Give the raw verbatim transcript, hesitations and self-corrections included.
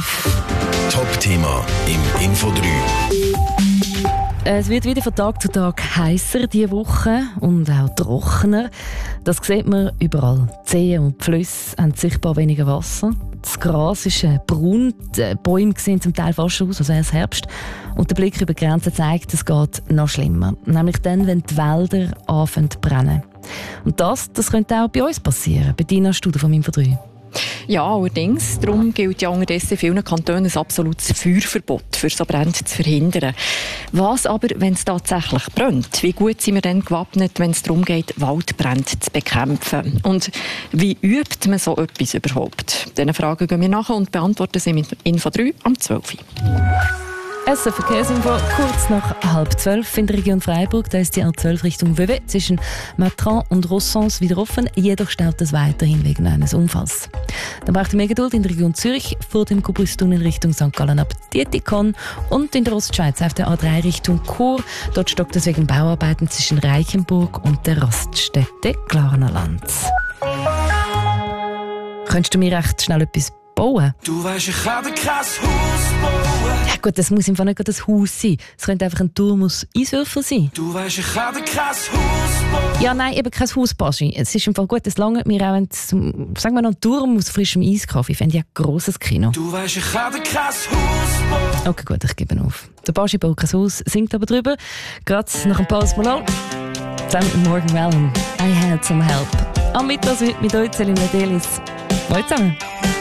F. Top-Thema im Info drei. Es wird wieder von Tag zu Tag heißer diese Woche und auch trockener. Das sieht man überall. Die Seen und die Flüsse haben sichtbar weniger Wasser. Das Gras ist äh, braun, die Bäume sehen zum Teil fast aus, als wäre es Herbst. Und der Blick über die Grenzen zeigt, es geht noch schlimmer. Nämlich dann, wenn die Wälder anfangen zu brennen. Und das, das könnte auch bei uns passieren. Bettina Studer von Info drei. Ja, allerdings. Darum gilt ja unterdessen in vielen Kantonen ein absolutes Feuerverbot, für so Brände zu verhindern. Was aber, wenn es tatsächlich brennt? Wie gut sind wir dann gewappnet, wenn es darum geht, Waldbrände zu bekämpfen? Und wie übt man so etwas überhaupt? Diesen Fragen gehen wir nachher und beantworten sie mit Info drei am zwölf Uhr. S R Verkehrsinfo, kurz nach halb zwölf in der Region Freiburg. Da ist die A zwölf Richtung Vevey zwischen Matran und Rossens wieder offen. Jedoch staut es weiterhin wegen eines Unfalls. Dann braucht ihr mehr Geduld in der Region Zürich vor dem Kubristunnel Richtung Sankt Gallen ab Dietikon und in der Ostschweiz auf der A drei Richtung Chur. Dort stockt es wegen Bauarbeiten zwischen Reichenburg und der Raststätte Klarnerland. Könntest du mir recht schnell etwas bauen? Du weisst, ich kann dir kein Haus bauen. Ja gut, das muss im Fall nicht gerade ein Haus sein. Es könnte einfach ein Turm aus Eiswürfeln sein. Du weisst, ich kann dir kein Haus bauen. Ja, nein, eben kein Haus, Baschi. Es ist im Fall gut, es langt mir auch, wenn es, sagen wir noch, einen Turm aus frischem Eiskaffee. Ich fände ja ein grosses Kino. Du weisst, ich kann dir kein Haus bauen. Okay, gut, ich gebe auf. Der Baschi baut kein Haus, singt aber drüber. Gerade nach dem Post Malone. Zusammen mit Morgan Wallen. I had some help. Am Mittag mit euch, Selina Delis. Hallo zusammen.